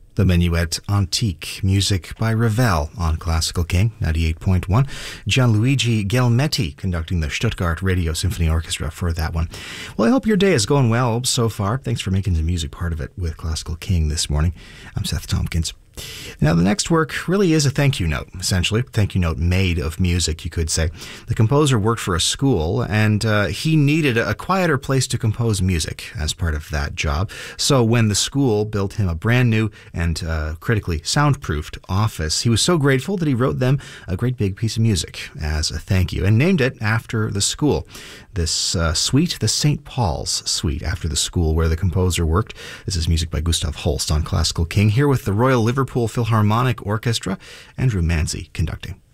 The Minuet Antique, music by Ravel on Classical King 98.1. Gianluigi Gelmetti conducting the Stuttgart Radio Symphony Orchestra for that one. Well, I hope your day is going well so far. Thanks for making the music part of it with Classical King this morning. I'm Seth Tompkins. Now, the next work really is a thank you note, essentially. Thank you note made of music, you could say. The composer worked for a school, and he needed a quieter place to compose music as part of that job. So when the school built him a brand new and critically soundproofed office, he was so grateful that he wrote them a great big piece of music as a thank you and named it after the school. This suite, the St. Paul's Suite, after the school where the composer worked. This is music by Gustav Holst on Classical King, here with the Royal Liverpool Philharmonic Orchestra, Andrew Manzi conducting.